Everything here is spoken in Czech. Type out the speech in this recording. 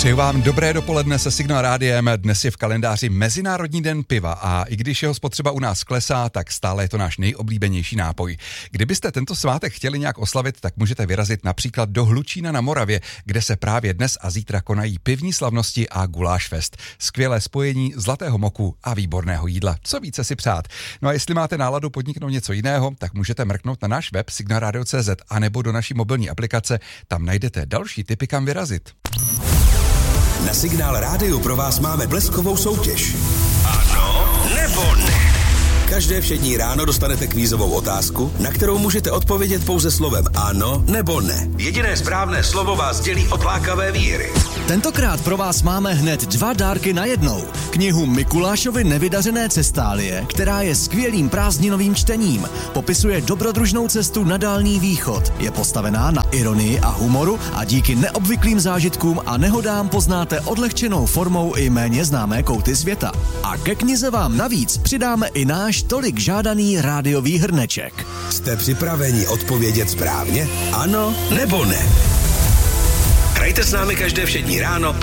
Přeju vám dobré dopoledne se Signál Rádiem. Dnes je v kalendáři Mezinárodní den piva a i když jeho spotřeba u nás klesá, tak stále je to náš nejoblíbenější nápoj. Kdybyste tento svátek chtěli nějak oslavit, tak můžete vyrazit například do Hlučína na Moravě, kde se právě dnes a zítra konají pivní slavnosti a guláš fest. Skvělé spojení zlatého moku a výborného jídla. Co více si přát? No a jestli máte náladu podniknout něco jiného, tak můžete mrknout na náš web signalradio.cz a nebo do naší mobilní aplikace. Tam najdete další tipy, kam vyrazit. Na Signál Rádiu pro vás máme bleskovou soutěž. Ano nebo ne? Každé všední ráno dostanete kvízovou otázku, na kterou můžete odpovědět pouze slovem ano nebo ne. Jediné správné slovo vás dělí od lákavé výhry. Tentokrát pro vás máme hned 2 dárky na jednou. Knihu Mikulášovy nevydařené cestálie, která je skvělým prázdninovým čtením. Popisuje dobrodružnou cestu na Dálný východ. Je postavená na ironii a humoru a díky neobvyklým zážitkům a nehodám poznáte odlehčenou formou i méně známé kouty světa. A ke knize vám navíc přidáme i náš tolik žádaný rádiový hrneček. Jste připraveni odpovědět správně? Ano nebo ne? Hrajte s námi každé všední ráno